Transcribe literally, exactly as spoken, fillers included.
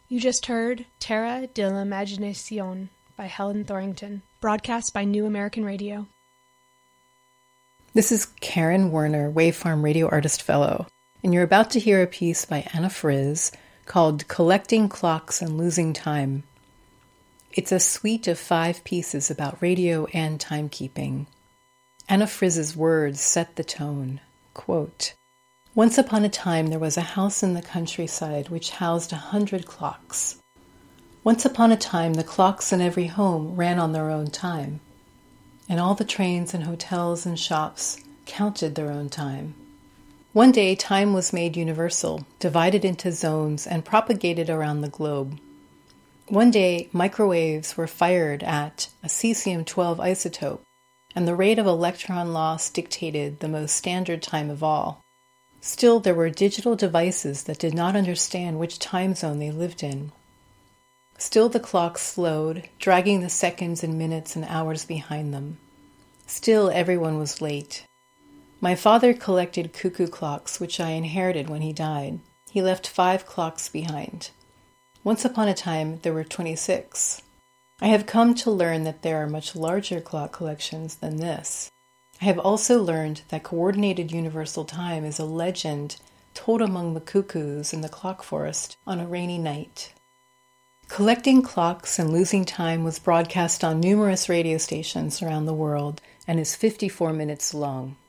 You just heard Terra de l'Imaginación by Helen Thorington, broadcast by New American Radio. This is Karen Werner, Wavefarm Radio Artist Fellow, and you're about to hear a piece by Anna Frizz called Collecting Clocks and Losing Time. It's a suite of five pieces about radio and timekeeping. Anna Frizz's words set the tone. Quote, "Once upon a time there was a house in the countryside which housed a hundred clocks. Once upon a time the clocks in every home ran on their own time, and all the trains and hotels and shops counted their own time. One day time was made universal, divided into zones, and propagated around the globe. One day microwaves were fired at a cesium twelve isotope, and the rate of electron loss dictated the most standard time of all. Still, there were digital devices that did not understand which time zone they lived in. Still the clocks slowed, dragging the seconds and minutes and hours behind them. Still everyone was late. My father collected cuckoo clocks, which I inherited when he died. He left five clocks behind. Once upon a time, there were twenty-six. I have come to learn that there are much larger clock collections than this. I have also learned that coordinated universal time is a legend told among the cuckoos in the clock forest on a rainy night." Collecting Clocks and Losing Time was broadcast on numerous radio stations around the world and is fifty-four minutes long.